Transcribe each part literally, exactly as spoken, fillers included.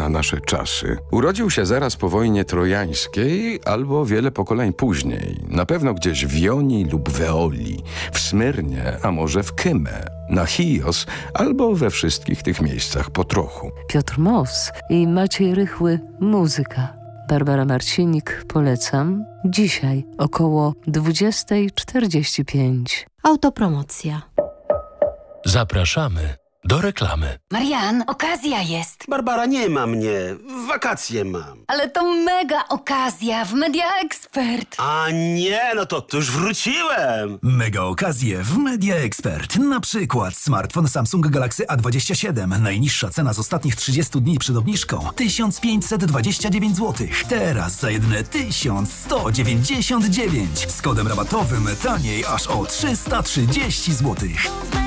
na nasze czasy. Urodził się zaraz po wojnie trojańskiej albo wiele pokoleń później. Na pewno gdzieś w Jonii lub Weoli, w Smyrnie, a może w Kymę, na Chios albo we wszystkich tych miejscach po trochu. Piotr Moss i Maciej Rychły, muzyka. Barbara Marcinik, polecam. Dzisiaj około dwudziesta czterdzieści pięć. Autopromocja. Zapraszamy do reklamy. Marian, okazja jest. Barbara, nie ma mnie. Wakacje mam. Ale to mega okazja w Media Expert. A nie, no to, to już wróciłem. Mega okazje w Media Expert. Na przykład smartfon Samsung Galaxy A dwadzieścia siedem. Najniższa cena z ostatnich trzydziestu dni przed obniżką. tysiąc pięćset dwadzieścia dziewięć złotych. Teraz za jedyne tysiąc sto dziewięćdziesiąt dziewięć. Z kodem rabatowym taniej aż o trzysta trzydzieści złotych.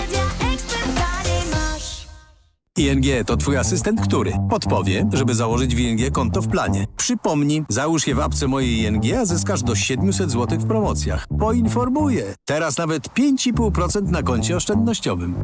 I N G to twój asystent, który podpowie, żeby założyć w I N G konto w planie. Przypomnij, załóż je w apce mojej I N G, a zyskasz do siedemset złotych w promocjach. Poinformuję. Teraz nawet pięć i pół procent na koncie oszczędnościowym.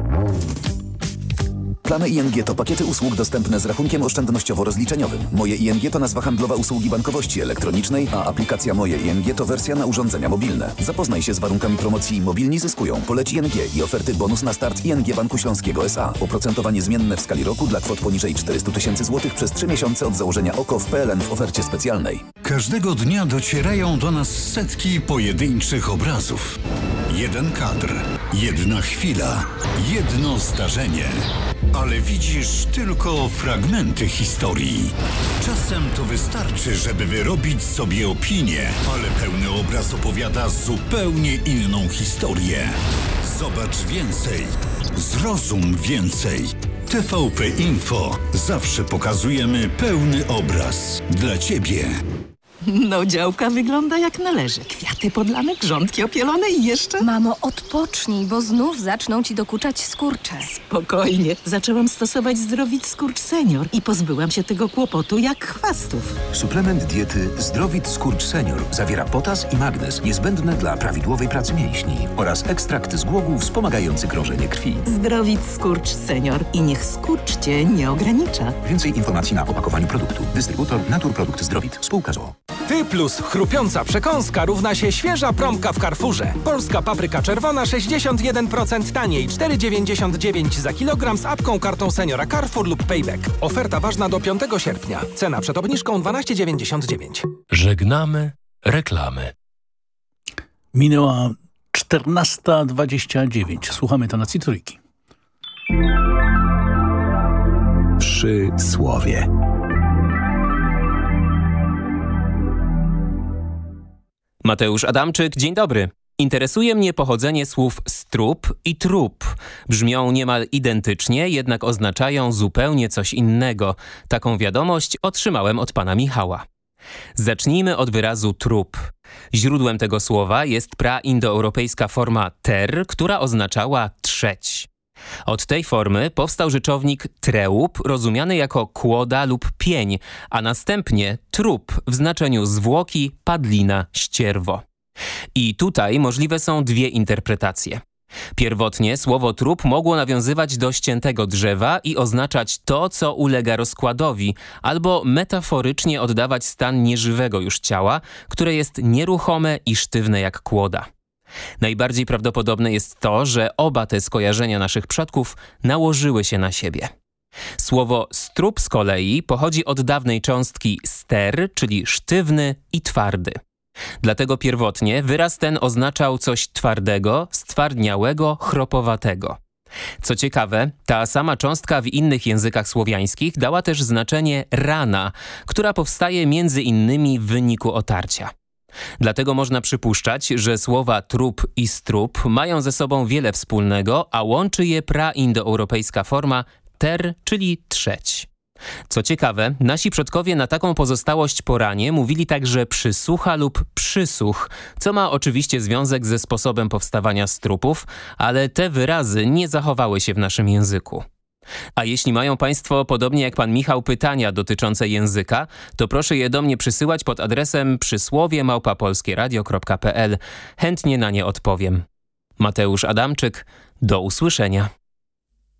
Plany I N G to pakiety usług dostępne z rachunkiem oszczędnościowo-rozliczeniowym. Moje I N G to nazwa handlowa usługi bankowości elektronicznej, a aplikacja Moje I N G to wersja na urządzenia mobilne. Zapoznaj się z warunkami promocji Mobilni zyskują. Poleć I N G i oferty bonus na start I N G Banku Śląskiego S A. Oprocentowanie zmienne w skali roku dla kwot poniżej czterysta tysięcy złotych przez trzy miesiące od założenia O K O w P L N w ofercie specjalnej. Każdego dnia docierają do nas setki pojedynczych obrazów. Jeden kadr, jedna chwila, jedno zdarzenie. Ale widzisz tylko fragmenty historii. Czasem to wystarczy, żeby wyrobić sobie opinię, ale pełny obraz opowiada zupełnie inną historię. Zobacz więcej, zrozum więcej. T V P Info. Zawsze pokazujemy pełny obraz dla Ciebie. No, działka wygląda jak należy. Kwiaty podlane, grządki opielone i jeszcze... Mamo, odpocznij, bo znów zaczną ci dokuczać skurcze. Spokojnie. Zaczęłam stosować Zdrowit Skurcz Senior i pozbyłam się tego kłopotu jak chwastów. Suplement diety Zdrowit Skurcz Senior zawiera potas i magnez niezbędne dla prawidłowej pracy mięśni oraz ekstrakt z głogu wspomagający krążenie krwi. Zdrowit Skurcz Senior i niech skurcz cię nie ogranicza. Więcej informacji na opakowaniu produktu. Dystrybutor Naturprodukt Zdrowit. Spółka z o o. Ty plus chrupiąca przekąska równa się świeża promka w Carrefourze. Polska papryka czerwona sześćdziesiąt jeden procent taniej, cztery dziewięćdziesiąt dziewięć za kilogram z apką, kartą seniora Carrefour lub Payback. Oferta ważna do piątego sierpnia. Cena przed obniżką dwanaście dziewięćdziesiąt dziewięć. Żegnamy reklamy. Minęła czternasta dwadzieścia dziewięć. Słuchamy tonacji trójki. Przysłowie. Mateusz Adamczyk, dzień dobry. Interesuje mnie pochodzenie słów strup i trup. Brzmią niemal identycznie, jednak oznaczają zupełnie coś innego. Taką wiadomość otrzymałem od pana Michała. Zacznijmy od wyrazu trup. Źródłem tego słowa jest praindoeuropejska forma ter, która oznaczała trzeć. Od tej formy powstał rzeczownik treup, rozumiany jako kłoda lub pień, a następnie trup w znaczeniu zwłoki, padlina, ścierwo. I tutaj możliwe są dwie interpretacje. Pierwotnie słowo trup mogło nawiązywać do ściętego drzewa i oznaczać to, co ulega rozkładowi, albo metaforycznie oddawać stan nieżywego już ciała, które jest nieruchome i sztywne jak kłoda. Najbardziej prawdopodobne jest to, że oba te skojarzenia naszych przodków nałożyły się na siebie. Słowo strup z kolei pochodzi od dawnej cząstki ster, czyli sztywny i twardy. Dlatego pierwotnie wyraz ten oznaczał coś twardego, stwardniałego, chropowatego. Co ciekawe, ta sama cząstka w innych językach słowiańskich dała też znaczenie rana, która powstaje między innymi w wyniku otarcia. Dlatego można przypuszczać, że słowa trup i strup mają ze sobą wiele wspólnego, a łączy je praindoeuropejska forma ter, czyli trzeć. Co ciekawe, nasi przodkowie na taką pozostałość po ranie mówili także przysucha lub przysuch, co ma oczywiście związek ze sposobem powstawania strupów, ale te wyrazy nie zachowały się w naszym języku. A jeśli mają Państwo, podobnie jak pan Michał, pytania dotyczące języka, to proszę je do mnie przysyłać pod adresem przysłowie małpa polskie radio kropka p l. Chętnie na nie odpowiem. Mateusz Adamczyk, do usłyszenia.